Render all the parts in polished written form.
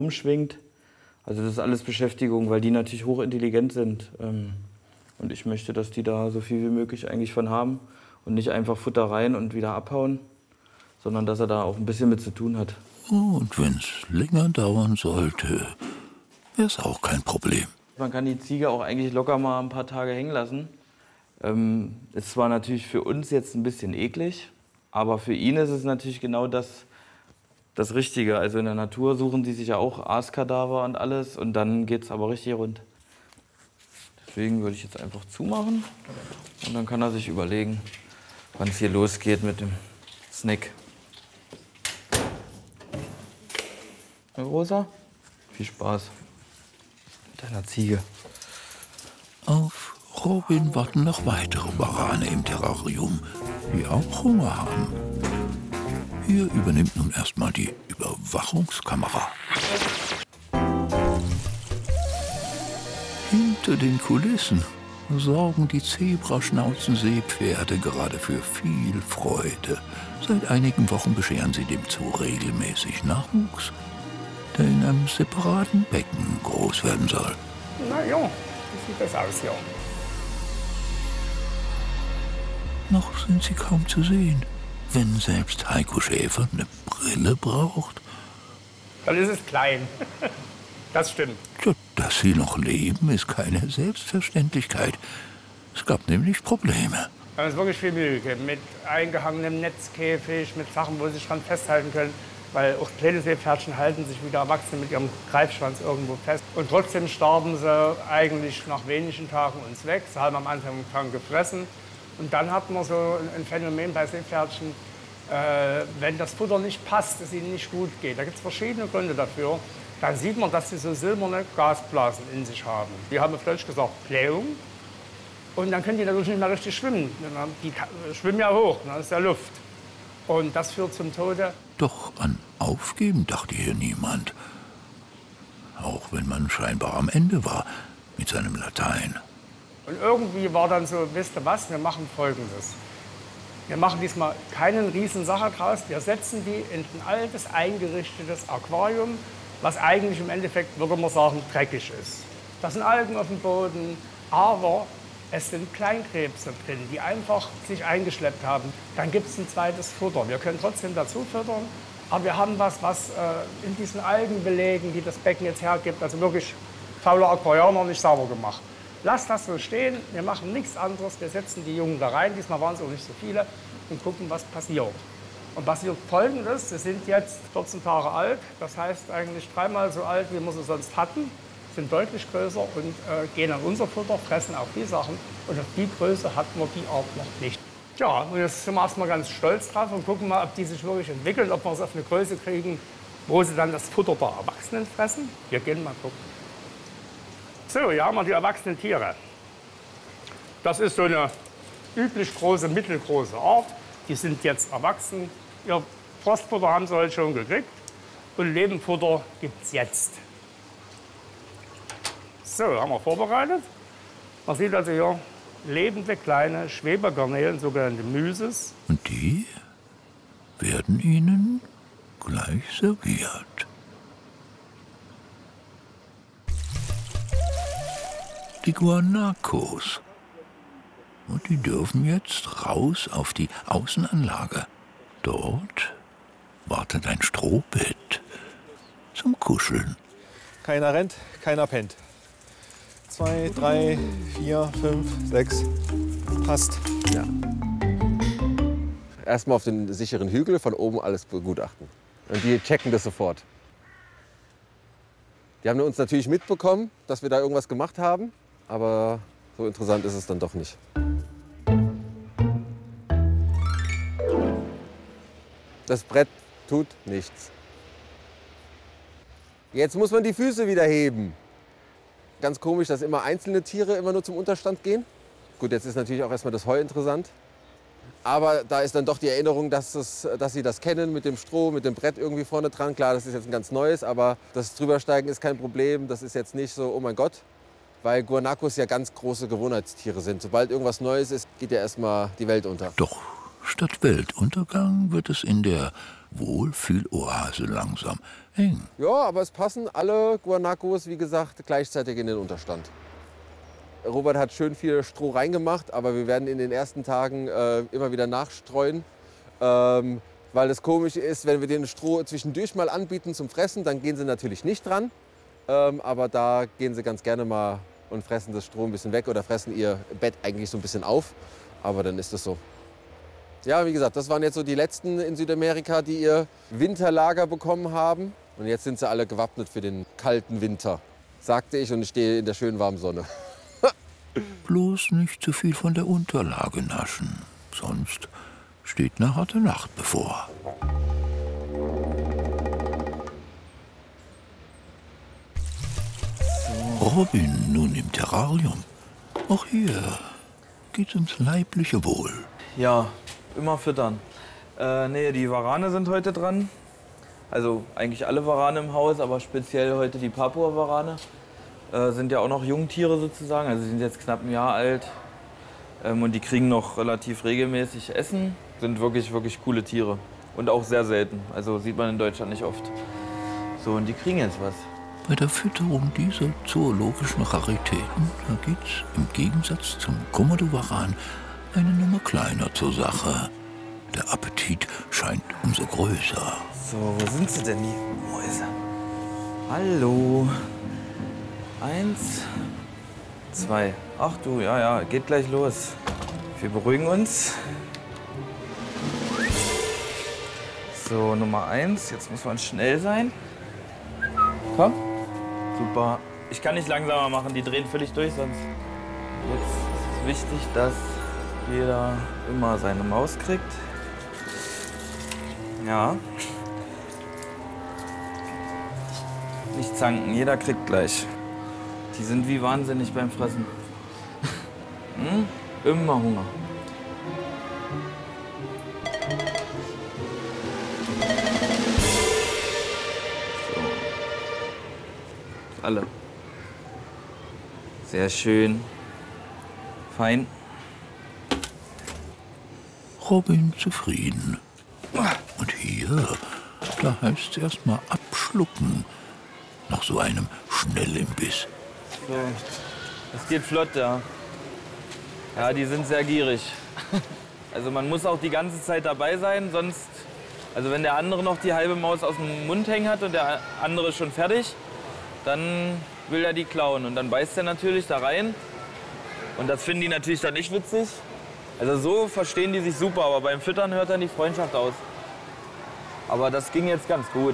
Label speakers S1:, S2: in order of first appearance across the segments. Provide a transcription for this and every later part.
S1: umschwingt. Also das ist alles Beschäftigung, weil die natürlich hochintelligent sind. Und ich möchte, dass die da so viel wie möglich eigentlich von haben und nicht einfach Futter rein und wieder abhauen, sondern dass er da auch ein bisschen mit zu tun hat.
S2: Und wenn es länger dauern sollte, wäre es auch kein Problem.
S1: Man kann die Ziege auch eigentlich locker mal ein paar Tage hängen lassen. Ist zwar natürlich für uns jetzt ein bisschen eklig, aber für ihn ist es natürlich genau das Richtige. Also in der Natur suchen die sich ja auch Aaskadaver und alles und dann geht es aber richtig rund. Deswegen würde ich jetzt einfach zumachen und dann kann er sich überlegen, wann es hier losgeht mit dem Snack. Na, Rosa, viel Spaß mit deiner Ziege.
S2: Auf Robin warten noch weitere Warane im Terrarium, die auch Hunger haben. Hier übernimmt nun erstmal die Überwachungskamera. Hinter den Kulissen sorgen die Zebraschnauzen-Seepferde gerade für viel Freude. Seit einigen Wochen bescheren sie dem Zoo regelmäßig Nachwuchs, der in einem separaten Becken groß werden soll.
S3: Na ja, wie sieht das aus hier?
S2: Noch sind sie kaum zu sehen, wenn selbst Heiko Schäfer eine Brille braucht.
S3: Dann ist es klein. Das stimmt.
S2: Tja, dass sie noch leben, ist keine Selbstverständlichkeit. Es gab nämlich Probleme.
S3: Da ist wirklich viel Mühe gegeben. Mit eingehangenem Netzkäfig, mit Sachen, wo sie sich dran festhalten können. Weil auch kleine Seepferdchen halten sich wie der Erwachsene mit ihrem Greifschwanz irgendwo fest. Und trotzdem starben sie eigentlich nach wenigen Tagen uns weg. Sie haben am Anfang gefressen. Und dann hat man so ein Phänomen bei Seepferdchen, wenn das Futter nicht passt, es ihnen nicht gut geht. Da gibt es verschiedene Gründe dafür. Dann sieht man, dass sie so silberne Gasblasen in sich haben. Die haben auf Deutsch gesagt Blähung. Und dann können die natürlich nicht mehr richtig schwimmen. Die schwimmen ja hoch, dann ist ja Luft. Und das führt zum Tode.
S2: Doch an Aufgeben dachte hier niemand. Auch wenn man scheinbar am Ende war mit seinem Latein.
S3: Und irgendwie war dann so, wisst ihr was, wir machen Folgendes. Wir machen diesmal keinen riesen Sache draus. Wir setzen die in ein altes, eingerichtetes Aquarium, was eigentlich im Endeffekt, würde man sagen, dreckig ist. Da sind Algen auf dem Boden, aber es sind Kleinkrebse drin, die einfach sich eingeschleppt haben. Dann gibt es ein zweites Futter. Wir können trotzdem dazu füttern, aber wir haben was in diesen Algenbelägen, die das Becken jetzt hergibt, also wirklich fauler Aquarianer, nicht sauber gemacht. Lasst das so stehen, wir machen nichts anderes, wir setzen die Jungen da rein, diesmal waren es auch nicht so viele, und gucken, was passiert. Und passiert Folgendes, sie sind jetzt 14 Tage alt, das heißt eigentlich 3-mal so alt, wie wir sie sonst hatten, sind deutlich größer und gehen an unser Futter, fressen auch die Sachen. Und auf die Größe hatten wir die Art noch nicht. Ja, und jetzt sind wir erstmal ganz stolz drauf und gucken mal, ob die sich wirklich entwickeln, ob wir es auf eine Größe kriegen, wo sie dann das Futter der Erwachsenen fressen. Wir gehen mal gucken. So, hier haben wir die erwachsenen Tiere. Das ist so eine üblich große, mittelgroße Art. Die sind jetzt erwachsen. Ihr Frostfutter haben sie heute schon gekriegt. Und Lebenfutter gibt es jetzt. So, haben wir vorbereitet. Man sieht also hier lebende kleine Schwebegarnelen, sogenannte Myses.
S2: Und die werden Ihnen gleich serviert. Die Guanacos. Und die dürfen jetzt raus auf die Außenanlage. Dort wartet ein Strohbett zum Kuscheln.
S4: Keiner rennt, keiner pennt. 2, 3, 4, 5, 6. Passt.
S5: Ja. Erstmal auf den sicheren Hügel, von oben alles begutachten. Und die checken das sofort. Die haben uns natürlich mitbekommen, dass wir da irgendwas gemacht haben. Aber so interessant ist es dann doch nicht. Das Brett tut nichts. Jetzt muss man die Füße wieder heben. Ganz komisch, dass immer einzelne Tiere immer nur zum Unterstand gehen. Gut, jetzt ist natürlich auch erstmal das Heu interessant. Aber da ist dann doch die Erinnerung, dass sie das kennen mit dem Stroh, mit dem Brett irgendwie vorne dran. Klar, das ist jetzt ein ganz neues, aber das Drübersteigen ist kein Problem. Das ist jetzt nicht so, oh mein Gott. Weil Guanacos ja ganz große Gewohnheitstiere sind. Sobald irgendwas Neues ist, geht ja erstmal die Welt unter.
S2: Doch Statt Weltuntergang wird es in der Wohlfühloase langsam eng.
S5: Ja, aber es passen alle Guanacos, wie gesagt, gleichzeitig in den Unterstand. Robert hat schön viel Stroh reingemacht, aber wir werden in den ersten Tagen immer wieder nachstreuen. Weil das komisch ist, wenn wir den Stroh zwischendurch mal anbieten zum Fressen, dann gehen sie natürlich nicht dran. Aber da gehen sie ganz gerne mal und fressen das Stroh ein bisschen weg oder fressen ihr Bett eigentlich so ein bisschen auf. Aber dann ist es so. Ja, wie gesagt, das waren jetzt so die letzten in Südamerika, die ihr Winterlager bekommen haben. Und jetzt sind sie alle gewappnet für den kalten Winter, sagte ich, und ich stehe in der schönen warmen Sonne.
S2: Bloß nicht zu viel von der Unterlage naschen, sonst steht eine harte Nacht bevor. Robin nun im Terrarium. Auch hier geht's ums leibliche Wohl.
S1: Ja, immer füttern. Nee, die Warane sind heute dran. Also eigentlich alle Warane im Haus, aber speziell heute die Papua-Warane. Sind ja auch noch Jungtiere sozusagen, also sie sind jetzt knapp ein Jahr alt. Und die kriegen noch relativ regelmäßig Essen. Sind wirklich, wirklich coole Tiere. Und auch sehr selten. Also sieht man in Deutschland nicht oft. So, und die kriegen jetzt was.
S2: Bei der Fütterung dieser zoologischen Raritäten, da geht's im Gegensatz zum Komodowaran eine Nummer kleiner zur Sache. Der Appetit scheint umso größer.
S1: So, wo sind sie denn, die Mäuse? Hallo. 1, 2. Ach du, ja, geht gleich los. Wir beruhigen uns. So, Nummer 1. Jetzt muss man schnell sein. Komm. Super. Ich kann nicht langsamer machen, die drehen völlig durch sonst. Jetzt ist wichtig, dass jeder immer seine Maus kriegt. Ja. Nicht zanken, jeder kriegt gleich. Die sind wie wahnsinnig beim Fressen. Immer Hunger. So. Alle. Sehr schön. Fein.
S2: Robin zufrieden. Und hier, da heißt es erst mal abschlucken. Nach so einem Schnellimbiss.
S1: So. Das geht flott, ja. Ja, die sind sehr gierig. Also man muss auch die ganze Zeit dabei sein, sonst... Also wenn der andere noch die halbe Maus aus dem Mund hängen hat und der andere ist schon fertig, dann will er die klauen. Und dann beißt er natürlich da rein. Und das finden die natürlich dann nicht witzig. Also so verstehen die sich super, aber beim Füttern hört dann die Freundschaft aus. Aber das ging jetzt ganz gut.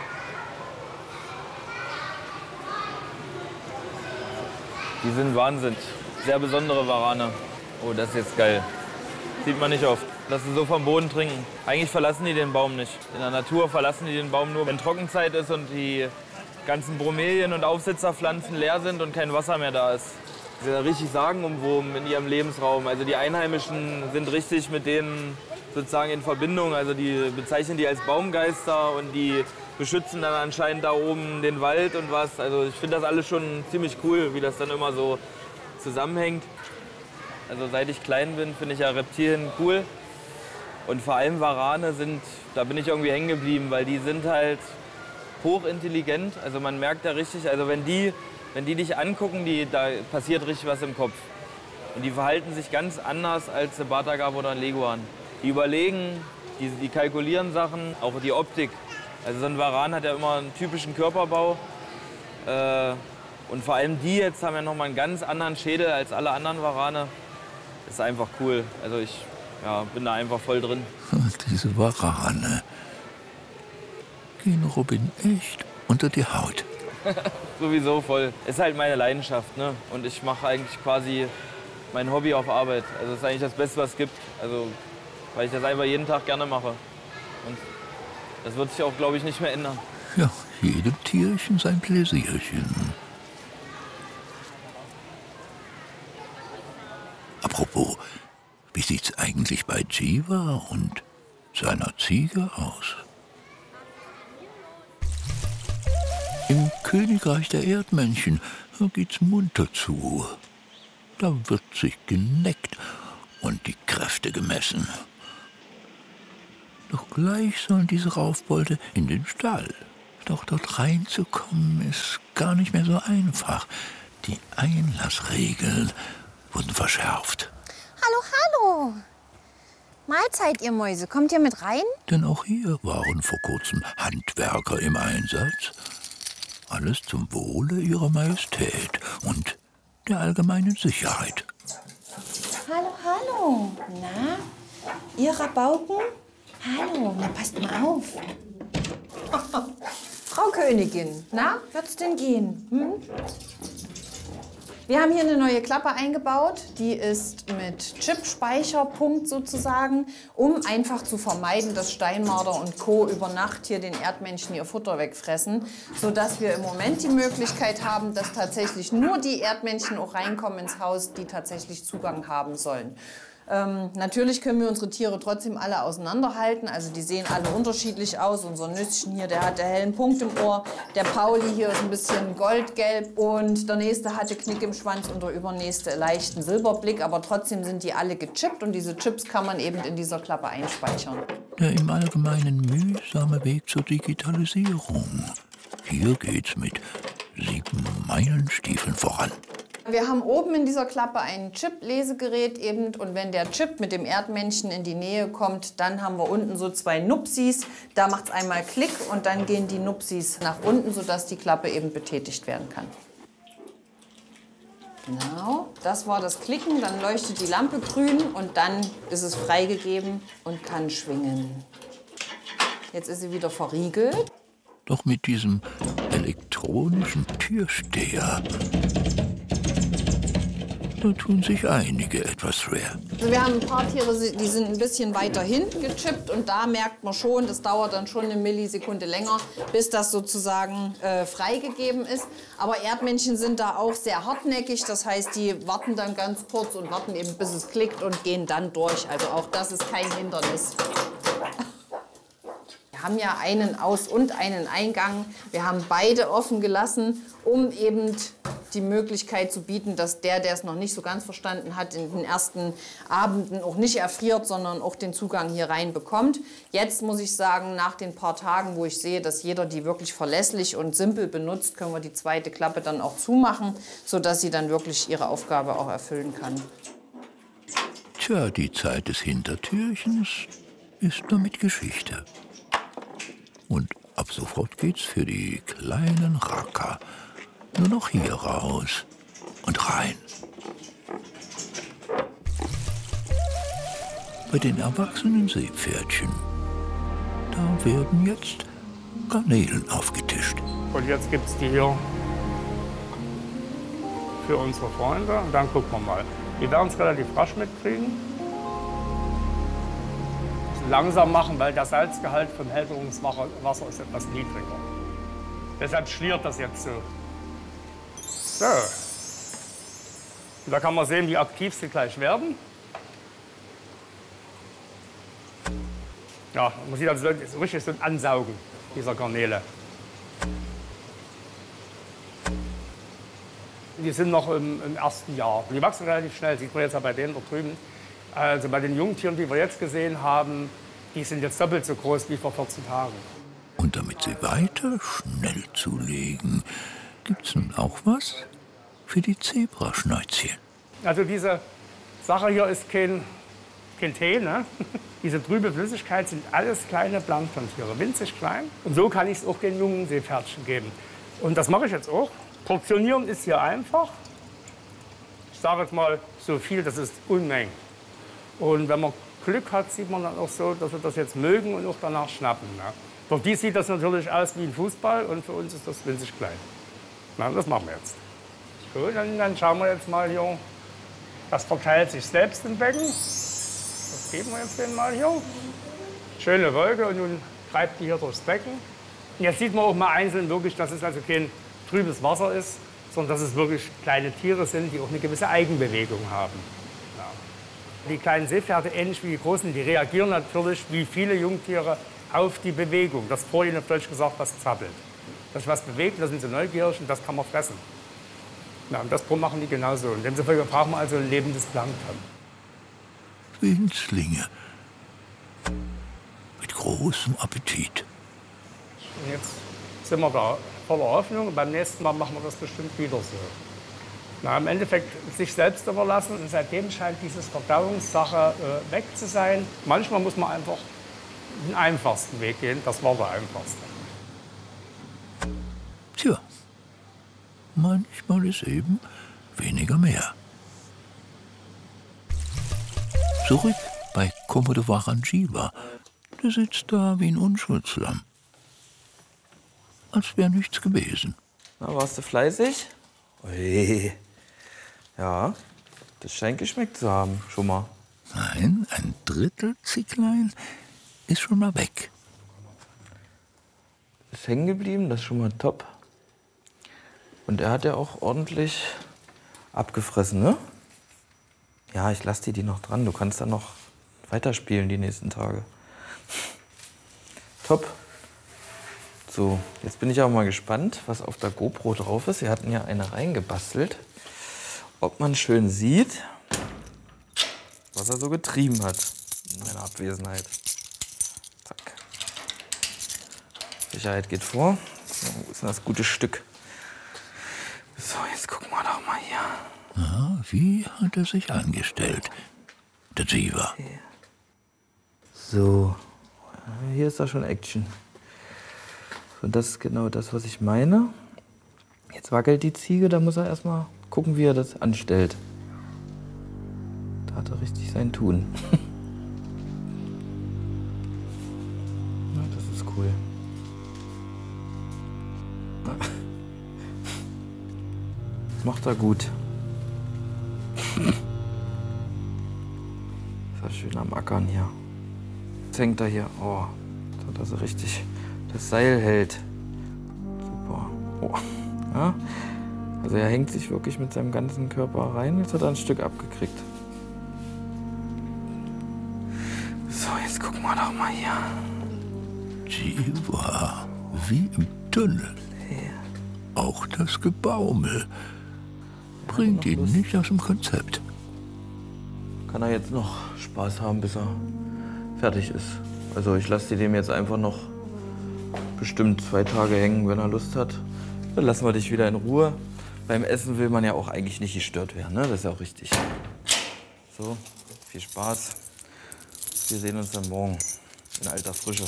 S1: Die sind Wahnsinn. Sehr besondere Warane. Oh, das ist jetzt geil. Sieht man nicht oft. Dass sie so vom Boden trinken. Eigentlich verlassen die den Baum nicht. In der Natur verlassen die den Baum nur, wenn Trockenzeit ist und die ganzen Bromelien und Aufsitzerpflanzen leer sind und kein Wasser mehr da ist. Sie sind richtig sagenumwoben in ihrem Lebensraum. Also die Einheimischen sind richtig mit denen sozusagen in Verbindung. Also die bezeichnen die als Baumgeister und die beschützen dann anscheinend da oben den Wald und was. Also ich finde das alles schon ziemlich cool, wie das dann immer so zusammenhängt. Also seit ich klein bin, finde ich ja Reptilien cool. Und vor allem Warane sind, da bin ich irgendwie hängen geblieben, weil die sind halt hochintelligent. Also man merkt da richtig, also wenn die dich angucken, da passiert richtig was im Kopf. Und die verhalten sich ganz anders als ein Batagab oder ein Leguan. Die überlegen, die kalkulieren Sachen, auch die Optik. Also so ein Varan hat ja immer einen typischen Körperbau. Und vor allem die jetzt haben ja noch mal einen ganz anderen Schädel als alle anderen Warane. Das ist einfach cool. Also ich bin da einfach voll drin.
S2: Diese Warane gehen Robin echt unter die Haut.
S1: Sowieso voll. Ist halt meine Leidenschaft, ne? Und ich mache eigentlich quasi mein Hobby auf Arbeit. Also das ist eigentlich das Beste, was es gibt. Also weil ich das einfach jeden Tag gerne mache. Und das wird sich auch, glaube ich, nicht mehr ändern.
S2: Ja, jedem Tierchen sein Pläsierchen. Apropos, wie sieht's eigentlich bei Jiva und seiner Ziege aus? Im Königreich der Erdmännchen geht's munter zu. Da wird sich geneckt und die Kräfte gemessen. Doch gleich sollen diese Raufbolde in den Stall. Doch dort reinzukommen ist gar nicht mehr so einfach. Die Einlassregeln wurden verschärft.
S6: Hallo. Mahlzeit, ihr Mäuse. Kommt ihr mit rein?
S2: Denn auch hier waren vor kurzem Handwerker im Einsatz. Alles zum Wohle ihrer Majestät und der allgemeinen Sicherheit.
S6: Hallo. Na, ihr Rabauken? Hallo, na passt mal auf. Frau Königin, na, wird's denn gehen? Hm? Wir haben hier eine neue Klappe eingebaut, die ist mit Chip-Speicherpunkt sozusagen, um einfach zu vermeiden, dass Steinmarder und Co. über Nacht hier den Erdmännchen ihr Futter wegfressen, sodass wir im Moment die Möglichkeit haben, dass tatsächlich nur die Erdmännchen auch reinkommen ins Haus, die tatsächlich Zugang haben sollen. Natürlich können wir unsere Tiere trotzdem alle auseinanderhalten. Also die sehen alle unterschiedlich aus. Unser Nüsschen hier, der hat den hellen Punkt im Ohr. Der Pauli hier ist ein bisschen goldgelb. Und der nächste hatte Knick im Schwanz und der übernächste leichten Silberblick. Aber trotzdem sind die alle gechippt. Und diese Chips kann man eben in dieser Klappe einspeichern.
S2: Der im Allgemeinen mühsame Weg zur Digitalisierung. Hier geht's mit 7 Meilenstiefeln voran.
S6: Wir haben oben in dieser Klappe ein Chip-Lesegerät eben und wenn der Chip mit dem Erdmännchen in die Nähe kommt, dann haben wir unten so 2 Nupsis. Da macht es einmal Klick und dann gehen die Nupsis nach unten, sodass die Klappe eben betätigt werden kann. Genau, das war das Klicken, dann leuchtet die Lampe grün und dann ist es freigegeben und kann schwingen. Jetzt ist sie wieder verriegelt.
S2: Doch mit diesem elektronischen Türsteher, da tun sich einige etwas schwer.
S6: Also wir haben ein paar Tiere, die sind ein bisschen weiter hinten gechippt und da merkt man schon, das dauert dann schon eine Millisekunde länger, bis das sozusagen freigegeben ist. Aber Erdmännchen sind da auch sehr hartnäckig, das heißt, die warten dann ganz kurz und warten eben, bis es klickt und gehen dann durch. Also auch das ist kein Hindernis. Wir haben ja einen Aus- und einen Eingang. Wir haben beide offen gelassen, um eben die Möglichkeit zu bieten, dass der es noch nicht so ganz verstanden hat, in den ersten Abenden auch nicht erfriert, sondern auch den Zugang hier rein bekommt. Jetzt muss ich sagen, nach den paar Tagen, wo ich sehe, dass jeder die wirklich verlässlich und simpel benutzt, können wir die zweite Klappe dann auch zumachen, sodass sie dann wirklich ihre Aufgabe auch erfüllen kann.
S2: Tja, die Zeit des Hintertürchens ist damit Geschichte. Und ab sofort geht's für die kleinen Racker nur noch hier raus und rein. Bei den erwachsenen Seepferdchen, da werden jetzt Garnelen aufgetischt.
S3: Und jetzt gibt es die hier für unsere Freunde. Und dann gucken wir mal. Die werden es relativ rasch mitkriegen. Langsam machen, weil der Salzgehalt vom Hälterungswasser ist etwas niedriger. Deshalb schliert das jetzt so. So. Und da kann man sehen, wie aktiv sie gleich werden. Ja, man sieht also richtig so ein Ansaugen dieser Garnele. Die sind noch im ersten Jahr. Die wachsen relativ schnell, sieht man jetzt ja bei denen da drüben. Also bei den Jungtieren, die wir jetzt gesehen haben, die sind jetzt doppelt so groß wie vor 14 Tagen.
S2: Und damit sie weiter schnell zulegen, gibt's nun auch was für die Zebraschnäuzchen.
S3: Also diese Sache hier ist kein Tee, ne? Diese trübe Flüssigkeit sind alles kleine Planktontiere, winzig klein. Und so kann ich es auch den jungen Seepferdchen geben. Und das mache ich jetzt auch. Portionieren ist hier einfach. Ich sage jetzt mal so viel, das ist Unmengen. Und wenn man Glück hat, sieht man dann auch so, dass wir das jetzt mögen und auch danach schnappen. Ne? Für die sieht das natürlich aus wie ein Fußball und für uns ist das winzig klein. Na, das machen wir jetzt. Gut, dann schauen wir jetzt mal hier. Das verteilt sich selbst im Becken. Das geben wir jetzt den mal hier. Schöne Wolke und nun treibt die hier durchs Becken. Und jetzt sieht man auch mal einzeln wirklich, dass es also kein trübes Wasser ist, sondern dass es wirklich kleine Tiere sind, die auch eine gewisse Eigenbewegung haben. Ja. Die kleinen Seepferde, ähnlich wie die großen, die reagieren natürlich wie viele Jungtiere auf die Bewegung. Das vorhin auf Deutsch gesagt, was zappelt. Dass sich was bewegt, da sind sie neugierig und das kann man fressen. Ja, und das machen die genauso. Und demzufolge brauchen wir also ein lebendes Plankton.
S2: Winzlinge mit großem Appetit.
S3: Und jetzt sind wir da voller Hoffnung und beim nächsten Mal machen wir das bestimmt wieder so. Na, im Endeffekt sich selbst überlassen und seitdem scheint dieses Verdauungssache weg zu sein. Manchmal muss man einfach den einfachsten Weg gehen, das war der einfachste.
S2: Tja, manchmal ist eben weniger mehr. Zurück bei Komodo Warangiwa. Der sitzt da wie ein Unschuldslamm. Als wäre nichts gewesen.
S1: Na, warst du fleißig? Ui. Ja, das scheint geschmeckt zu haben, schon mal.
S2: Nein, ein Drittel Zicklein ist schon mal weg.
S1: Ist hängen geblieben, das ist schon mal top. Und er hat ja auch ordentlich abgefressen, ne? Ja, ich lasse dir die noch dran. Du kannst dann noch weiterspielen die nächsten Tage. Top. So, jetzt bin ich auch mal gespannt, was auf der GoPro drauf ist. Wir hatten ja eine reingebastelt. Ob man schön sieht, was er so getrieben hat in meiner Abwesenheit. Zack. Sicherheit geht vor. So, wo ist denn das gute Stück? So, jetzt gucken wir doch mal hier.
S2: Na, wie hat er sich angestellt, der Ziva?
S1: So, hier ist da schon Action. So, das ist genau das, was ich meine. Jetzt wackelt die Ziege, da muss er erstmal gucken, wie er das anstellt. Da hat er richtig sein Tun. Na, das ist cool. Das macht er gut. Ist er schön am Ackern hier. Jetzt hängt er hier. Oh, so dass er richtig das Seil hält. Super. Oh. Ja. Also er hängt sich wirklich mit seinem ganzen Körper rein. Jetzt hat er ein Stück abgekriegt. So, jetzt gucken wir doch mal hier.
S2: Ziva, wie im Tunnel. Auch das Gebaumel bringt ihn nicht aus dem Konzept.
S1: Kann er jetzt noch Spaß haben, bis er fertig ist. Also ich lasse dem jetzt einfach noch bestimmt 2 Tage hängen, wenn er Lust hat. Dann lassen wir dich wieder in Ruhe. Beim Essen will man ja auch eigentlich nicht gestört werden, ne? Das ist ja auch richtig. So, viel Spaß. Wir sehen uns dann morgen in alter Frische.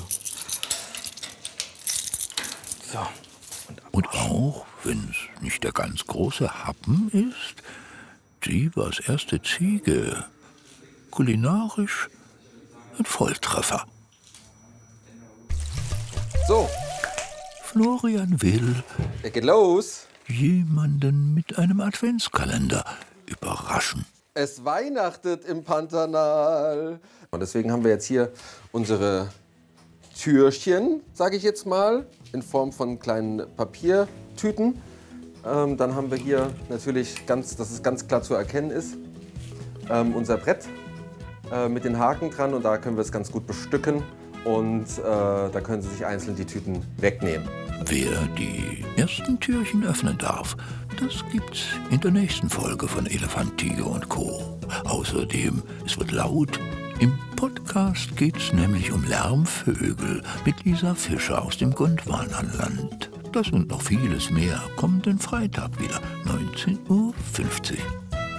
S1: So.
S2: Und auch wenn es nicht der ganz große Happen ist, Zivas erste Ziege, kulinarisch ein Volltreffer.
S5: So,
S2: Florian will
S5: er geht los.
S2: jemanden mit einem Adventskalender überraschen.
S5: Es weihnachtet im Pantanal. Und deswegen haben wir jetzt hier unsere Türchen, sage ich jetzt mal, in Form von kleinen Papiertüten. Dann haben wir hier natürlich, dass es ganz klar zu erkennen ist, unser Brett mit den Haken dran. Und da können wir es ganz gut bestücken. Und da können Sie sich einzeln die Tüten wegnehmen.
S2: Wer die ersten Türchen öffnen darf, das gibt's in der nächsten Folge von Elefant, Tiger und Co. Außerdem, es wird laut. Im Podcast geht's nämlich um Lärmvögel mit Lisa Fischer aus dem Gondwananland. Das und noch vieles mehr kommt den Freitag wieder, 19:50 Uhr.